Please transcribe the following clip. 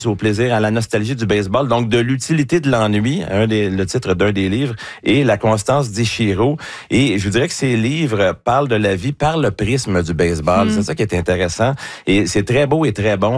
au plaisir, à la nostalgie du baseball. Donc, de l'utilité de l'ennui, le titre d'un des livres, et la constance d'Ichiro. Et je vous dirais que ces livres parlent de la vie par le prisme du baseball. C'est ça qui est intéressant. Et c'est très beau et très bon.